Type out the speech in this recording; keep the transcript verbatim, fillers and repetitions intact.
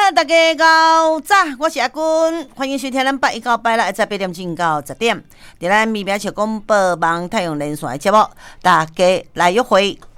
大家好早，我是阿君，欢迎收听咱八一到八六在八点钟到十点，在咱微妙小广播网太阳连线的节目，大家来约会。